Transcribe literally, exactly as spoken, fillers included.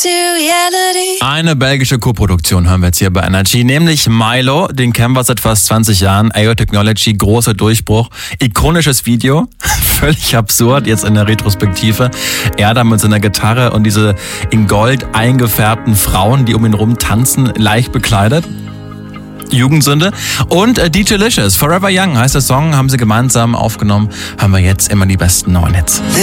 Eine belgische Koproduktion haben wir jetzt hier bei Energy, nämlich Milo, den kennen wir seit fast zwanzig Jahren, A O Technology, großer Durchbruch, ikonisches Video, völlig absurd, jetzt in der Retrospektive. Er da mit seiner Gitarre und diese in Gold eingefärbten Frauen, die um ihn rum tanzen, leicht bekleidet. Jugendsünde. Und äh, D J Licious, Forever Young heißt der Song, haben sie gemeinsam aufgenommen, haben wir jetzt immer die besten neuen Hits.